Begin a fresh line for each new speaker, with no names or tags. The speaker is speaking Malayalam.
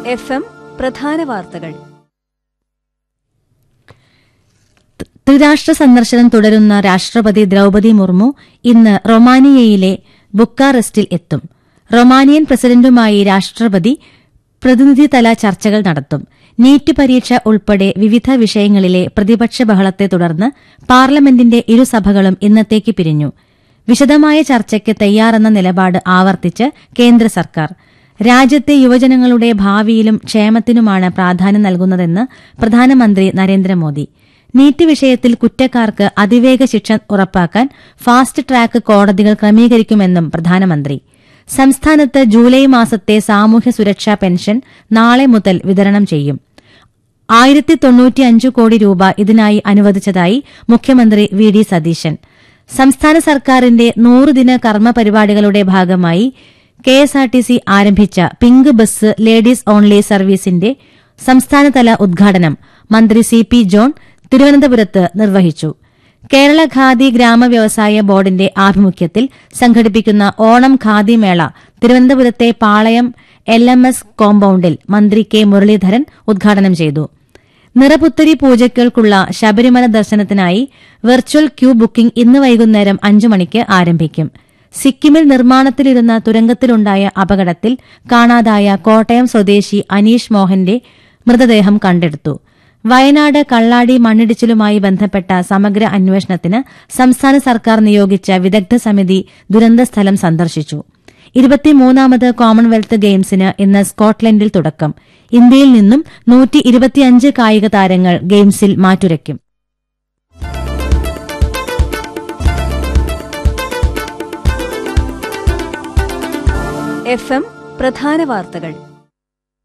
FM പ്രധാന വാർത്തകൾ.
ത്രിരാഷ്ട്ര സന്ദർശനം തുടരുന്ന രാഷ്ട്രപതി ദ്രൌപദി മുർമു ഇന്ന് റൊമാനിയയിലെ ബുക്കാറസ്റ്റിൽ എത്തും. റൊമാനിയൻ പ്രസിഡന്റുമായി രാഷ്ട്രപതി പ്രതിനിധിതല ചർച്ചകൾ നടത്തും. നീറ്റ് പരീക്ഷ ഉൾപ്പെടെ വിവിധ വിഷയങ്ങളിലെ പ്രതിപക്ഷ ബഹളത്തെ തുടർന്ന് പാർലമെന്റിന്റെ ഇരുസഭകളും ഇന്നത്തേക്ക് പിരിഞ്ഞു. വിശദമായ ചർച്ചയ്ക്ക് തയ്യാറെന്ന നിലപാട് ആവർത്തിച്ച് കേന്ദ്ര സർക്കാർ. രാജ്യത്തെ യുവജനങ്ങളുടെ ഭാവിയിലും ക്ഷേമത്തിനുമാണ് പ്രാധാന്യം നൽകുന്നതെന്ന് പ്രധാനമന്ത്രി നരേന്ദ്രമോദി. നീറ്റ് വിഷയത്തിൽ കുറ്റക്കാർക്ക് അതിവേഗ ശിക്ഷ ഉറപ്പാക്കാൻ ഫാസ്റ്റ് ട്രാക്ക് കോടതികൾ ക്രമീകരിക്കുമെന്നും പ്രധാനമന്ത്രി. സംസ്ഥാനത്ത് ജൂലൈ മാസത്തെ സാമൂഹ്യ സുരക്ഷാ പെൻഷൻ നാളെ മുതൽ വിതരണം ചെയ്യും. 1095 കോടി രൂപ ഇതിനായി അനുവദിച്ചതായി മുഖ്യമന്ത്രി വി ഡി സതീശൻ. സംസ്ഥാന സർക്കാരിന്റെ 100 ദിന കർമ്മ പരിപാടികളുടെ ഭാഗമായി കെഎസ്ആർടിസി ആരംഭിച്ച പിങ്ക് ബസ് ലേഡീസ് ഓൺലി സർവീസിന്റെ സംസ്ഥാനതല ഉദ്ഘാടനം മന്ത്രി സി പി ജോൺ തിരുവനന്തപുരത്ത് നിർവഹിച്ചു. കേരള ഖാദി ഗ്രാമവ്യവസായ ബോർഡിന്റെ ആഭിമുഖ്യത്തിൽ സംഘടിപ്പിക്കുന്ന ഓണം ഖാദി മേള തിരുവനന്തപുരത്തെ പാളയം LMS കോമ്പൌണ്ടിൽ മന്ത്രി കെ മുരളീധരൻ ഉദ്ഘാടനം ചെയ്തു. നിറപുത്തരി പൂജയ്ക്കുള്ള ശബരിമല ദർശനത്തിനായി വെർച്വൽ ക്യൂ ബുക്കിംഗ് ഇന്ന് വൈകുന്നേരം 5 മണിക്ക് ആരംഭിക്കും. സിക്കിമിൽ നിർമ്മാണത്തിലിരുന്ന തുരങ്കത്തിലുണ്ടായ അപകടത്തിൽ കാണാതായ കോട്ടയം സ്വദേശി അനീഷ് മോഹന്റെ മൃതദേഹം കണ്ടെടുത്തു. വയനാട് കള്ളാടി മണ്ണിടിച്ചിലുമായി ബന്ധപ്പെട്ട സമഗ്ര അന്വേഷണത്തിന് സംസ്ഥാന സർക്കാർ നിയോഗിച്ച വിദഗ്ധ സമിതി ദുരന്തസ്ഥലം സന്ദർശിച്ചു. 23ാമത് കോമൺവെൽത്ത് ഗെയിംസിന് ഇന്ന് സ്കോട്ട്ലൻഡിൽ തുടക്കം. ഇന്ത്യയിൽ നിന്നും 125 കായിക താരങ്ങൾ ഗെയിംസിൽ മാറ്റുരയ്ക്കും.
FM പ്രധാന വാർത്തകൾ.